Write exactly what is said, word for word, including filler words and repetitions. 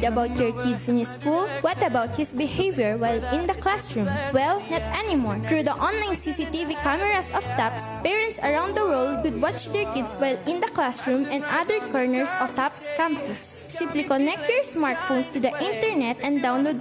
about your kids in school? What about his behavior while in the classroom? Well, not anymore. Through the online C C T V cameras of TAPS, parents around the world could watch their kids while in the classroom and other corners of TAPS campus. Simply connect your smartphones to the internet and download